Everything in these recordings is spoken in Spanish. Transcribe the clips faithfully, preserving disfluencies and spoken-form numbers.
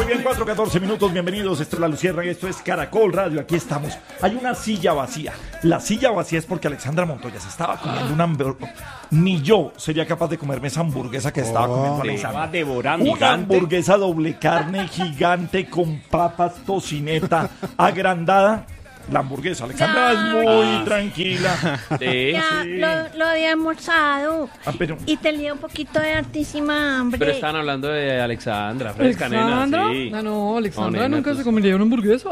Muy bien, cuatro catorce minutos, bienvenidos. Esto es La Lucierna y esto es Caracol Radio. Aquí estamos. Hay una silla vacía. La silla vacía es porque Alexandra Montoya se estaba comiendo una hamburguesa. Ni yo sería capaz de comerme esa hamburguesa que estaba Oh, comiendo te Alexandra. va devorando. Una Gigante. hamburguesa doble carne gigante con papas, tocineta agrandada. La hamburguesa, Alexandra es muy tranquila. Sí. Ya sí. lo, lo había almorzado Ah, pero- y tenía un poquito de altísima hambre. Pero estaban hablando de Alexandra, fresca ¿Alexandra? nena, sí. No, no, Alexandra No, nena, nunca tú- se comería una hamburguesa.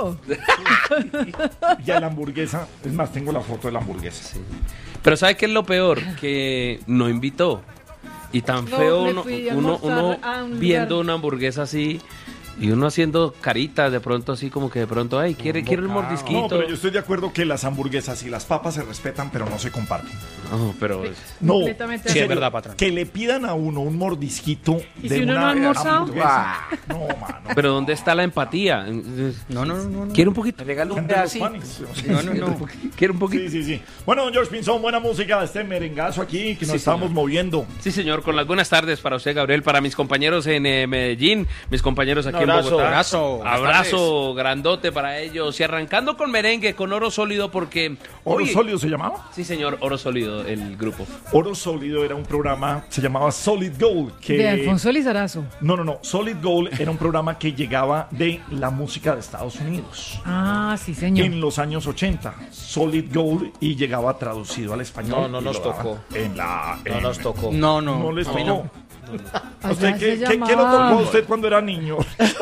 Ya la hamburguesa, es más, tengo la foto de la hamburguesa. Pero ¿sabe qué es lo peor? Que no invitó. Y tan No, feo me uno, fui a uno, almorzar uno a un viendo lugar. una hamburguesa así y uno haciendo caritas de pronto así como que de pronto, ay, quiere, quiere un mordisquito. No, pero yo estoy de acuerdo que las hamburguesas y las papas se respetan, pero no se comparten. No, pero No, Completamente en de serio, acuerdo. verdad, patrón. que le pidan a uno un mordisquito ¿Y de si uno una no ha almorzado? hamburguesa. No, mano. pero ¿dónde está la empatía? No, no, no, no. ¿Quiere un poquito? Regalo un Entre los pedacito. panes. No, no, no. ¿Quiere un poquito? Sí, sí, sí. Bueno, don George Pinzón, buena música, este merengazo aquí que nos Sí, estamos señor. moviendo. Sí, señor, con las buenas tardes para usted, Gabriel, para mis compañeros en eh, Medellín, mis compañeros aquí Un abrazo, en Bogotá. abrazo. Buenas Abrazo grandote para ellos. Y arrancando con merengue, con oro sólido, porque ¿Oro hoy... Sólido se llamaba? Sí, señor, oro sólido, el grupo. Oro Sólido era un programa, se llamaba Solid Gold. Que... De Alfonso Lizarazo. No, no, no. Solid Gold era un programa que llegaba de la música de Estados Unidos. Ah, sí, señor. En los años ochenta, Solid Gold, y llegaba traducido al español. No, no y nos lo daban tocó. En la, No en- nos tocó. No, No les a mí tocó. ¿A Allá usted se qué, qué, qué lo llamaba. tocó a usted cuando era niño?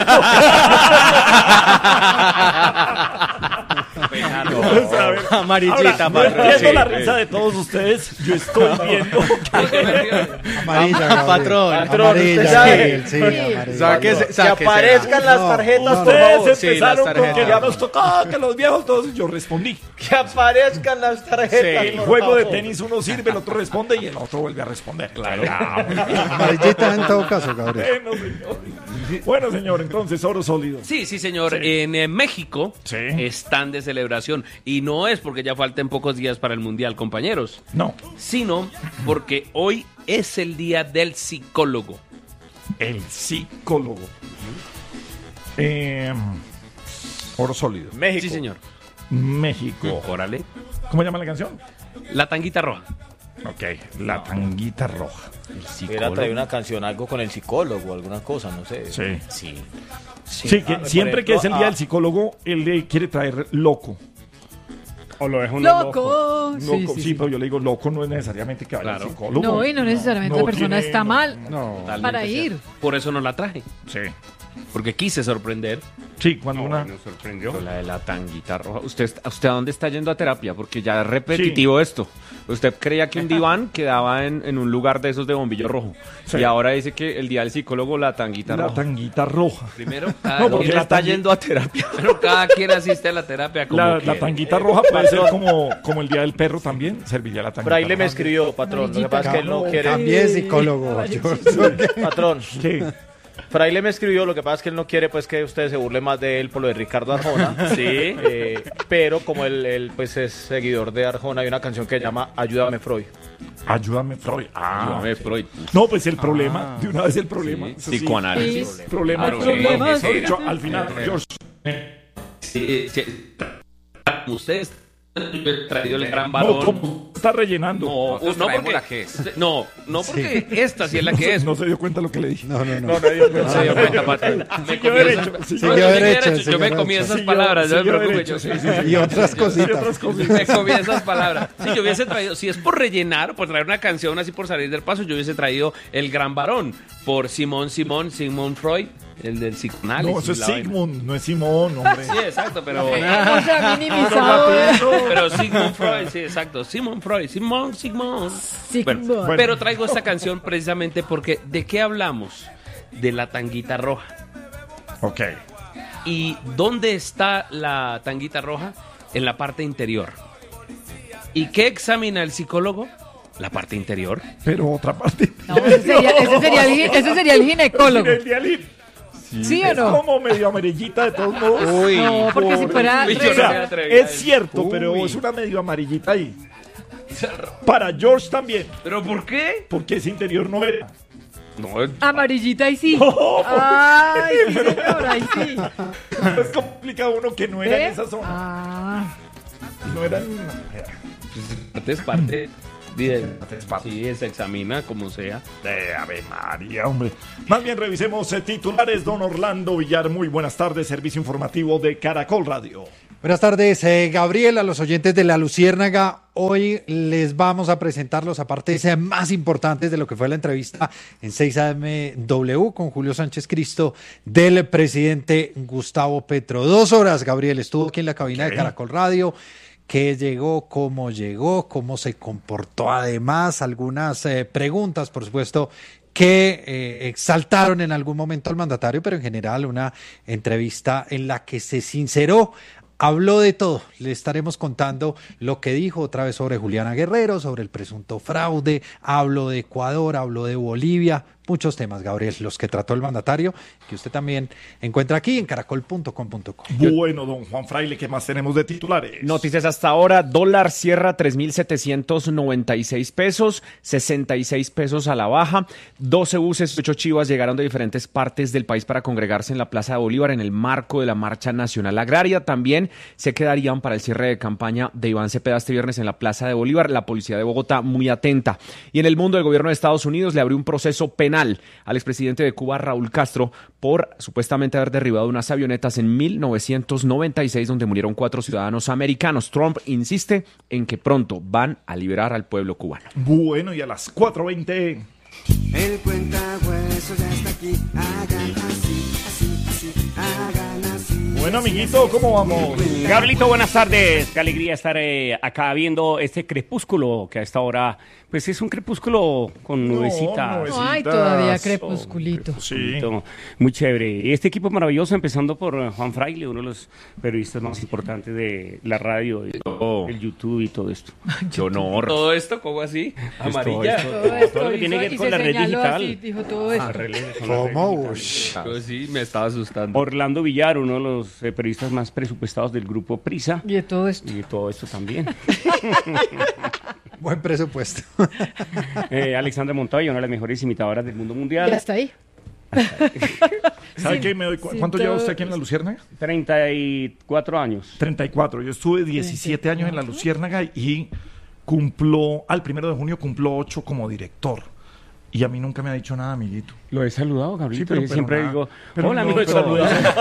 A ver, Amarillita, ahora, no patrón, entiendo sí. la risa de todos ustedes. Yo estoy viendo que Amarilla, Gabriel. Patrón, Amarilla, usted sabe. sí, sí, amarilla. Sáquese- No, que sáquesela. aparezcan las No, tarjetas, no, por ustedes favor. Sí, empezaron las con que tarjetas. ya nos tocaba, que los viejos todos, y yo respondí. Que aparezcan las tarjetas. El por juego de favor. tenis uno sirve, el otro responde y el otro vuelve a responder. Claro. Amarillita en todo caso, Gabriel. Bueno, señor. Bueno, señor, entonces, oro sólido. Sí, sí, señor. En eh, México Sí. están de celebración. Y no es porque ya falten pocos días para el Mundial, compañeros. No, Sino porque hoy es el día del psicólogo. el psicólogo. Eh, oro sólido. México. Sí, señor. México. Órale. ¿Cómo llama la canción? La tanguita roja. Ok, la tanguita roja. El Hubiera traído una canción, algo con el psicólogo, alguna cosa, no sé. Sí. Sí. Sí, que Ah, por siempre que es el ejemplo, día ah. del psicólogo, él le quiere traer loco. O lo dejo ¡Loco! Sí, Loco, sí, sí, sí. pero yo le digo loco no es necesariamente que vaya al Claro. psicólogo. No, y no necesariamente la persona tiene- está no, mal No. para ir. Por eso no la traje. Sí, Porque quise sorprender. sí, cuando una... Nos sorprendió. La de la tanguita roja. ¿Usted, ¿Usted a dónde está yendo a terapia? Porque ya es repetitivo esto. Usted creía que un diván quedaba en, en un lugar de esos de bombillo rojo. Sí. Y ahora dice que el día del psicólogo, la tanguita La roja. tanguita roja. Primero, cada, No, quien, porque ¿Quién la está tangui- yendo a terapia? pero cada quien asiste a la terapia como La, la quiere. tanguita roja puede ser como, como el día del perro también. Serviría la tanguita Fraile me roja. escribió, patrón. Lo que pasa es que él no quiere. También psicólogo. George. Patrón, Sí. Fraile me escribió, lo que pasa es que él no quiere pues que ustedes se burlen más de él por lo de Ricardo Arjona. Sí. Eh, pero como él, él, pues es seguidor de Arjona, hay una canción que se llama Ayúdame Freud. Ayúdame, Freud. Ah. Ayúdame, Freud. No, pues el problema, de una vez el problema. Sí, Eso sí. psicoanálisis. Sí. Problema. Claro, problema. sí. Mejor dicho, al final, George. Sí, sí. Ustedes han traído el gran No, varón. ¿cómo está rellenando? No, Nosotros no traemos porque, la que es. no, no porque esta sí es la que es. No se dio cuenta lo que le dije. No, no, no. No, nadie No se dio cuenta, patrón. Me Siguió comí derecho, esas- siguió No, yo derecho, Yo me siguió comí derecho. esas Siguió- palabras, no me siguió preocupe. derecho, Yo, sí, sí, sí. Y otras Y cositas. otras me cositas. comí esas palabras. Si yo hubiese traído, si es por rellenar, por traer una canción así por salir del paso, yo hubiese traído El Gran Varón por Simón Simón, Sigmund Freud, el del psicoanálisis. No, eso es la vaina. Sigmund, no es Simón, hombre. Sí, exacto, pero ¿Cómo se ha minimizado? pero Sigmund Freud, sí, exacto, Sigmund Freud, Simón, Sigmund. Sigmund. Bueno, pero traigo esta canción precisamente porque ¿de qué hablamos? De la tanguita roja. Ok. ¿Y dónde está la tanguita roja? En la parte interior. ¿Y qué examina el psicólogo? La parte interior. Pero otra parte. No, ese sería, ese sería el, gi- ese sería el ginecólogo. El dialip. ¿Sí o Es no? como medio amarillita de todos modos. Uy, No, porque si fuera... Uy, O yo no me sea, atreví a es decir. cierto, pero es una medio amarillita ahí. Para George también, ¿Pero por qué? porque ese interior no era. No, Amarillita y sí. No, Ay, sí, señor. ahí sí. Es complicado uno que no era ¿Eh? en esa zona. Ah, No era en... Parte es parte. Bien. Es parte. Sí, se examina como sea. De Ave María, hombre. Más bien revisemos eh, titulares. Don Orlando Villar, muy buenas tardes. Servicio informativo de Caracol Radio. Buenas tardes, eh, Gabriel, a los oyentes de La Luciérnaga. Hoy les vamos a presentar los apartes eh, más importantes de lo que fue la entrevista en seis A M W con Julio Sánchez Cristo del presidente Gustavo Petro. Dos horas, Gabriel, estuvo aquí en la cabina ¿Qué? de Caracol Radio. ¿Qué llegó? ¿Cómo llegó? ¿Cómo se comportó? Además, algunas eh, preguntas, por supuesto, que eh, exaltaron en algún momento al mandatario, pero en general una entrevista en la que se sinceró. Habló de todo, le estaremos contando lo que dijo otra vez sobre Juliana Guerrero, sobre el presunto fraude, habló de Ecuador, habló de Bolivia, muchos temas, Gabriel, los que trató el mandatario, que usted también encuentra aquí en caracol punto com punto co. Bueno, don Juan Fraile, ¿qué más tenemos de titulares? Noticias hasta ahora, dólar cierra tres mil setecientos noventa y seis pesos, sesenta y seis pesos a la baja. doce buses, ocho chivas llegaron de diferentes partes del país para congregarse en la Plaza de Bolívar en el marco de la Marcha Nacional Agraria. También se quedarían para el cierre de campaña de Iván Cepeda este viernes en la Plaza de Bolívar. La policía de Bogotá muy atenta. Y en el mundo, el gobierno de Estados Unidos le abrió un proceso penal al expresidente de Cuba, Raúl Castro, por supuestamente haber derribado unas avionetas en mil novecientos noventa y seis donde murieron cuatro ciudadanos americanos. Trump insiste en que pronto van a liberar al pueblo cubano. Bueno, y a las cuatro veinte... El cuentahuesos ya está aquí, hagan así, así, así, hagan así. Bueno, amiguito, ¿cómo vamos? Gabrielito, buenas tardes. Qué alegría estar eh, acá viendo este crepúsculo que a esta hora, pues es un crepúsculo con No, nubecitas. nubecitas. ay, todavía Oh, crepusculito. Sí. Muy chévere. Y este equipo maravilloso, empezando por eh, Juan Fraile, uno de los periodistas más importantes de la radio, y Oh. el YouTube y todo esto. ¡Qué honor! Todo esto, ¿cómo así? Pues todo Amarilla. esto- Todo esto todo lo que tiene hizo que ver y con se la red señaló digital. así, dijo todo esto. Ah, relé- con la red ¿Cómo? digital. Ush. Yo sí, me estaba asustando. Orlando Villar, uno de los eh, periodistas más presupuestados del grupo Prisa. Y de todo esto. Y de todo esto también. Buen presupuesto. Eh, Alexandra Montoya, una de las mejores imitadoras del mundo Ya mundial. está ahí. ¿Sabe Sí, qué? Me doy cu- sí, ¿Cuánto lleva todo- usted aquí en La Luciérnaga? treinta y cuatro años. treinta y cuatro. Yo estuve diecisiete años en La Luciérnaga y cumplo, al primero de junio cumplo ocho como director. Y a mí nunca me ha dicho nada, amiguito. Lo he saludado, Gabrielito. Sí, pero- Yo pero siempre nada. digo, Pero hola, no, amigo. pero-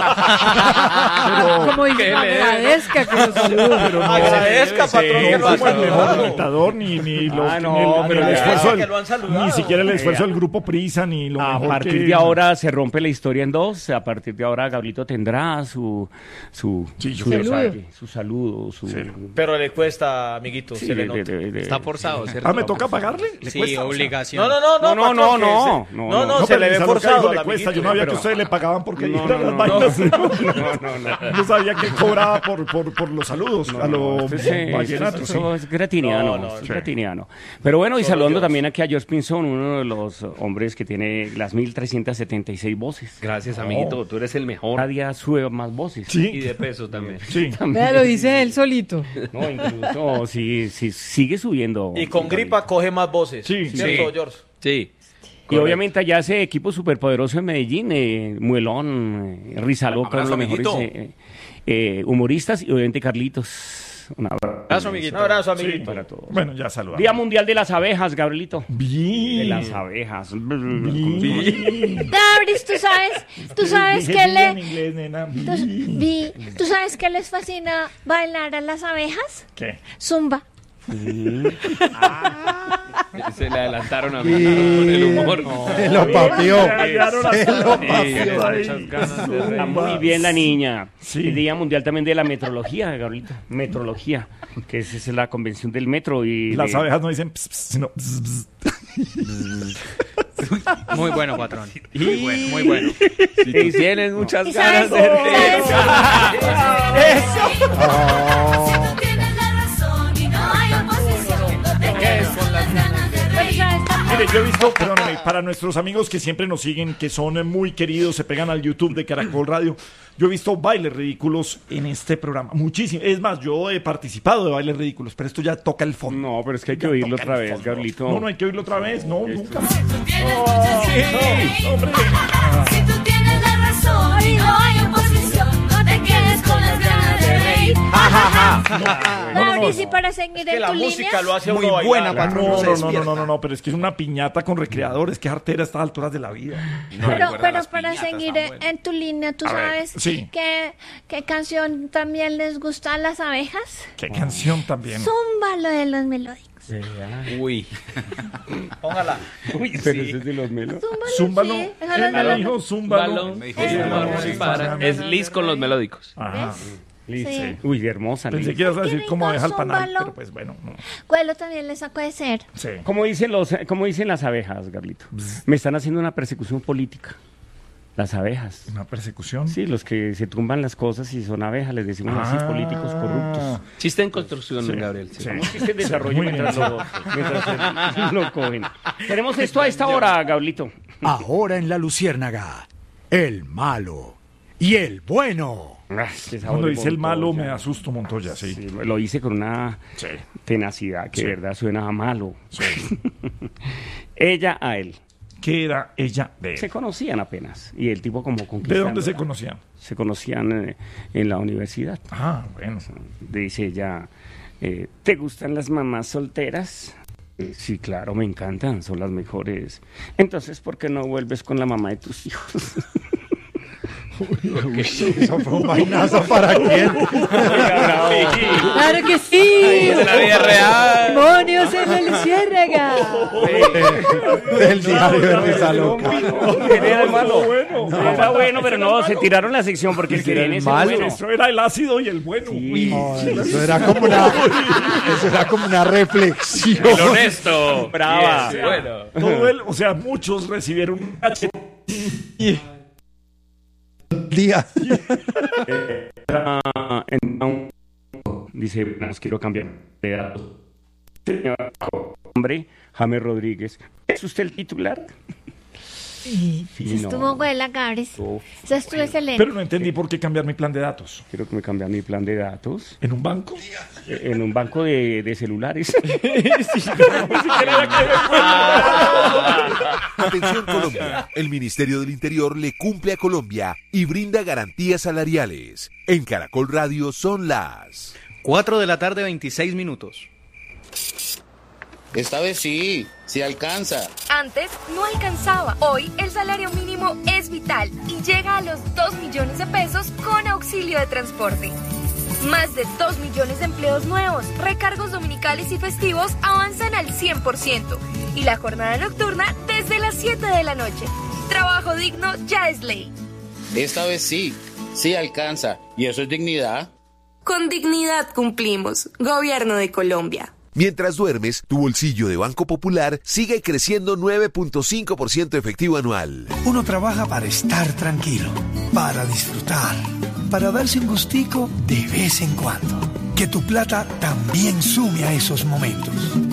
Como dice, que no le- agradezca que lo salude. Agradezca, Sí, patrón, que lo no han como el mejor saludado. imitador, ni, ni, los, Ah, no, ni el, ni pero el ya, esfuerzo del- que lo han saludado. ni siquiera el esfuerzo del grupo Prisa, ni lo A mejor partir que- de ahora se rompe la historia en dos. A partir de ahora, Gabrielito tendrá su su, Sí, yo su, quiero saludo. sabe, su saludo. Su, Pero le cuesta, amiguito, Sí, se le de- nota. de- de- Está forzado, ¿cierto? Ah, ¿me toca pagarle? ¿Le Sí, cuesta? O sea, obligación. No, no, no, No, no, patrón, no, que no, se- no, no, no, no, No, se pero le ve Lizardo forzado. Caigo al le cuesta. amiguito. Yo no había pero- que ustedes le pagaban porque No, eran no, las no, vainas. no, no, no. Yo sabía que cobraba por, por, por los saludos a los Esto es, eh, vallenatos. eso- sí. eso es gratiniano, No, no, es sí. gratiniano. Pero bueno, y Solo saludando Dios. también aquí a George Pinzón, uno de los hombres que tiene las mil trescientas setenta y seis voces. Gracias, amiguito. Tú eres el mejor. Cada día sube más voces. Y Sí, de peso también. sí. Vea, lo dice él solito. No, incluso sí, sí, sigue subiendo. Y con gripa coge más voces. Sí. ¿Cierto, Sí. George? Sí. Y obviamente allá ese equipo superpoderoso en Medellín, eh, Muelón, eh, Rizaloca, uno de los mejores eh, eh, humoristas, y obviamente Carlitos. Un abrazo, Un abrazo, amiguito. para todos. Bueno, ya saludamos. Día Mundial de las Abejas, Gabrielito. De Bien. las abejas. Dabris, tú sabes, tú sabes Dije que bien en le, inglés, nena. tú, Bien. vi- tú sabes que les fascina bailar a las abejas. ¿Qué? Zumba. Se le adelantaron a mí con el humor. Se lo papió. Rayaron a Se todos. lo Sí, papió. muchas ganas de reír. Está muy bien la niña. Sí. El Día Mundial también de la Metrología, Gabrielito. Metrología, que es, es la convención del metro. Y Las de- abejas no dicen ps, ps, sino ps, ps. Muy bueno, patrón. Muy bueno, muy bueno. Si tienes muchas ¿Y ganas sabes? de reír. ¿Sabes? Oh. Tienes la razón y no hay oposición. No te quedes con las ganas de reír. Mire, yo he visto, perdóname, para nuestros amigos que siempre nos siguen, que son muy queridos, se pegan al YouTube de Caracol Radio, yo he visto bailes ridículos en este programa, muchísimo. Es más, yo he participado de bailes ridículos, pero esto ya toca el fondo. No, pero es que hay que Ya oírlo toca otra el vez, fondo. Gabrielito. No, no hay que oírlo otra vez, no, nunca más. Tienes muchas ganas de reír. hombre. Si tú tienes la razón y no hay Dios. sí, para seguir Que en la tu música línea. lo hace a Muy uno bailar. buena, No, patrón. no, se no, no, despierta. no, no, no, pero es que es una piñata con recreadores, que artera a estas alturas de la vida. Pero, pero para seguir en, en tu línea, ¿tú A ver, sabes sí. qué, qué canción también les gusta a las abejas? Qué canción también. Zumba, lo de los melódicos. Uy. Póngala. Uy, pero ese es de los melos. Zúmbalo. sí, Él déjalo, me déjalo. dijo zúmbalo. Balón. Me dijo Es zúmbalo, balón sí, para- sí. Es Liz con los melódicos. Ajá. Listo. Sí. Uy, hermosa. Pensé Liz. que ibas a Qué decir cómo rico, abeja al panal, zúmbalo. pero pues bueno. No. Cuelo también le sacó de ser. Sí. Como dicen, los, como dicen las abejas, Garlito. Me están haciendo una persecución política. Las abejas. Una persecución. Sí, los que se tumban las cosas y son abejas, les decimos así, Ah. políticos corruptos. Chiste en construcción, Sí. Gabriel. sí. Sí. Es que desarrollo Muy bien, mientras, sí. lo, mientras lo cogen. Tenemos esto a esta hora, Gablito. Ahora en La Luciérnaga, el malo y el bueno. Ah, qué sabor Cuando de dice el malo Montoya. me asusto, Montoya, sí. Sí, lo hice con una Sí. tenacidad que Sí. de verdad suena a malo. Sí. Ella a él. ¿Qué era ella de Se él? conocían apenas. Y el tipo como ¿De conquistando. dónde se conocían? Se conocían eh, en la universidad. Ah, bueno. Dice ella, eh, ¿te gustan las mamás solteras? Eh, Sí, claro, me encantan, son las mejores. Entonces, ¿por qué no vuelves con la mamá de tus hijos? Eso fue un vainazo para quién. ¡Claro que sí! De la vida real. ¡Demonios en la luciérnaga! Del diario de Risa Loca. Era el malo. Era bueno, pero no, se tiraron la sección porque el que Era el viene es el malo. bueno. Eso era el ácido y el bueno. Uy. No, eso era como una, eso era como una reflexión. El honesto. Brava. Yes, bueno. Todo el, o sea, muchos recibieron un cachete. Día. Ah, en un- dice, nos quiero cambiar de datos. Señor, hombre, James Rodríguez, ¿es usted el titular? Sí, Sí, no. estuvo buena, Gabres. Uf, Eso estuvo excelente. Pero no entendí por qué cambiar mi plan de datos. quiero que me cambie mi plan de datos ¿En un banco? eh, en un banco de, de celulares. Atención Colombia, el Ministerio del Interior le cumple a Colombia y brinda garantías salariales. En Caracol Radio son las cuatro de la tarde, veintiséis minutos. Esta vez sí, sí alcanza. Antes no alcanzaba. Hoy el salario mínimo es vital y llega a los dos millones de pesos con auxilio de transporte. Más de dos millones de empleos nuevos, recargos dominicales y festivos avanzan al cien por ciento y la jornada nocturna desde las siete de la noche. Trabajo digno ya es ley. Esta vez sí, sí alcanza. ¿Y eso es dignidad? Con dignidad cumplimos. Gobierno de Colombia. Mientras duermes, tu bolsillo de Banco Popular sigue creciendo nueve punto cinco por ciento efectivo anual. Uno trabaja para estar tranquilo, para disfrutar, para darse un gustico de vez en cuando. Que tu plata también sume a esos momentos.